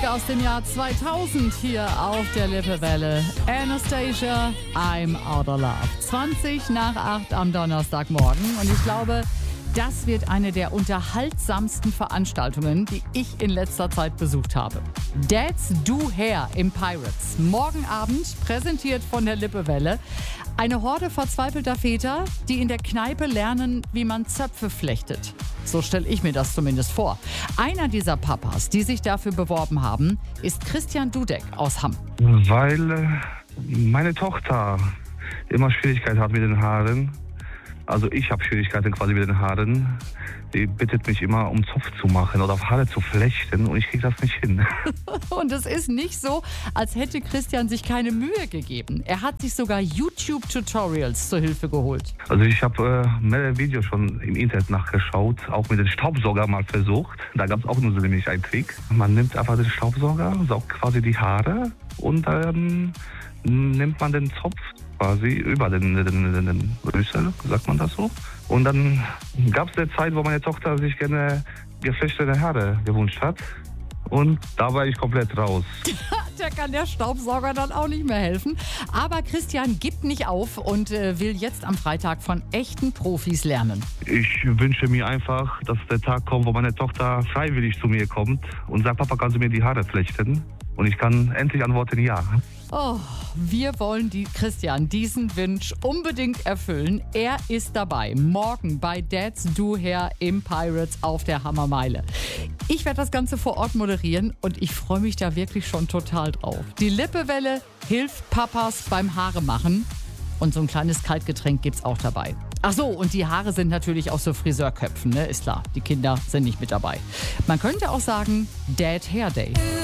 Musik aus dem Jahr 2000 hier auf der Lippewelle. Anastacia, I'm Out of Love. 20:08 am Donnerstagmorgen. Und ich glaube, das wird eine der unterhaltsamsten Veranstaltungen, die ich in letzter Zeit besucht habe. Dads Do Hair im Pirates. Morgen Abend, präsentiert von der Lippewelle. Eine Horde verzweifelter Väter, die in der Kneipe lernen, wie man Zöpfe flechtet. So stelle ich mir das zumindest vor. Einer dieser Papas, die sich dafür beworben haben, ist Christian Dudek aus Hamm. Weil meine Tochter immer Schwierigkeiten hat mit den Haaren. Also ich habe Schwierigkeiten quasi mit den Haaren. Die bittet mich immer, um Zopf zu machen oder auf Haare zu flechten und ich kriege das nicht hin. Und es ist nicht so, als hätte Christian sich keine Mühe gegeben. Er hat sich sogar YouTube-Tutorials zur Hilfe geholt. Also ich habe mehrere Videos schon im Internet nachgeschaut, auch mit dem Staubsauger mal versucht. Da gab es auch nur so nämlich einen Trick. Man nimmt einfach den Staubsauger, saugt quasi die Haare und dann nimmt man den Zopf quasi über den Rüssel, sagt man das so. Und dann gab es eine Zeit, wo meine Tochter sich gerne geflechtete Haare gewünscht hat. Und da war ich komplett raus. Da kann der Staubsauger dann auch nicht mehr helfen. Aber Christian gibt nicht auf und will jetzt am Freitag von echten Profis lernen. Ich wünsche mir einfach, dass der Tag kommt, wo meine Tochter freiwillig zu mir kommt und sagt, Papa, kannst du mir die Haare flechten? Und ich kann endlich antworten, ja. Oh, wir wollen Christian diesen Wunsch unbedingt erfüllen. Er ist dabei, morgen bei Dads Do Hair im Pirates auf der Hammermeile. Ich werde das Ganze vor Ort moderieren und ich freue mich da wirklich schon total drauf. Die Lippewelle hilft Papas beim Haare machen und so ein kleines Kaltgetränk gibt's auch dabei. Ach so, und die Haare sind natürlich aus so Friseurköpfen, ne? Ist klar, die Kinder sind nicht mit dabei. Man könnte auch sagen, Dad Hair Day.